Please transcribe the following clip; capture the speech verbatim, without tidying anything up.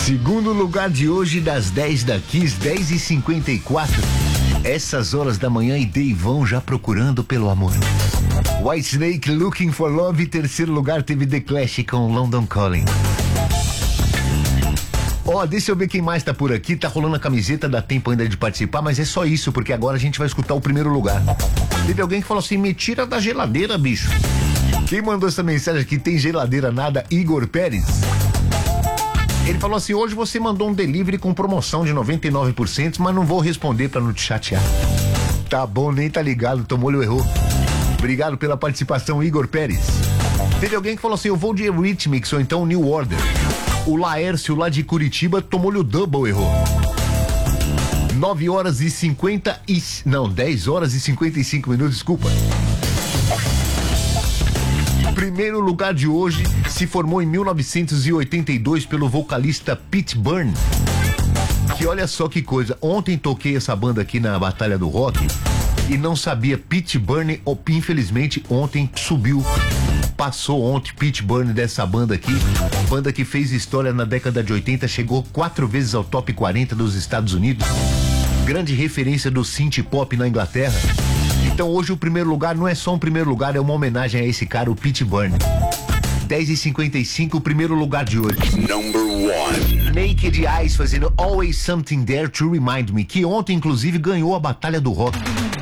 Segundo lugar de hoje, das dez da Kiss, dez e cinquenta e quatro. Essas horas da manhã e Deivão já procurando pelo amor. Whitesnake, Looking for Love. Terceiro lugar teve The Clash com London Calling. Ó, oh, deixa eu ver quem mais tá por aqui. Tá rolando a camiseta, dá tempo ainda de participar, mas é só isso, porque agora a gente vai escutar o primeiro lugar. Teve alguém que falou assim: me tira da geladeira, bicho. Quem mandou essa mensagem aqui? Tem geladeira nada? Igor Pérez. Ele falou assim: hoje você mandou um delivery com promoção de noventa e nove por cento, mas não vou responder pra não te chatear. Tá bom, nem tá ligado, tomou-lhe errou. Obrigado pela participação, Igor Pérez. Teve alguém que falou assim: eu vou de Eurythmics ou então New Order. O Laércio lá de Curitiba tomou-lhe o double, errou. nove horas e cinquenta e... Não, dez horas e cinquenta e cinco minutos, desculpa. Primeiro lugar de hoje se formou em mil novecentos e oitenta e dois pelo vocalista Pete Burn. Que olha só que coisa, ontem toquei essa banda aqui na Batalha do Rock e não sabia. Pete Burn, infelizmente ontem subiu, passou ontem Pete Burn dessa banda aqui, banda que fez história na década de oitenta, chegou quatro vezes ao top quarenta dos Estados Unidos, grande referência do synth pop na Inglaterra. Então hoje o primeiro lugar não é só um primeiro lugar, é uma homenagem a esse cara, o Pete Burn. dez e cinquenta e cinco, o primeiro lugar de hoje. Number one. Naked Eyes fazendo Always Something There to Remind Me, que ontem inclusive ganhou a Batalha do Rock.